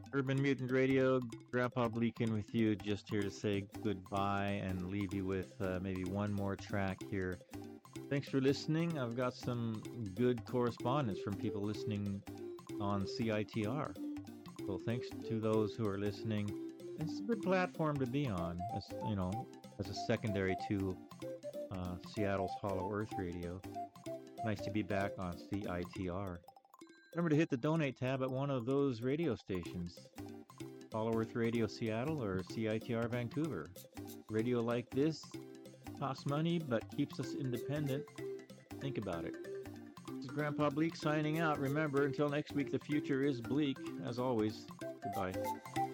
Urban Mutant Radio, Grandpa Bleakin with you, just here to say goodbye and leave you with maybe one more track here. Thanks for listening. I've got some good correspondence from people listening on CITR. So thanks to those who are listening. It's a good platform to be on, as you know, as a secondary to Seattle's Hollow Earth Radio. Nice to be back on CITR. Remember to hit the donate tab at one of those radio stations. Hollow Earth Radio Seattle or CITR Vancouver. Radio like this costs money but keeps us independent. Think about it. This is Grandpa Bleak signing out. Remember, until next week, the future is bleak. As always, goodbye.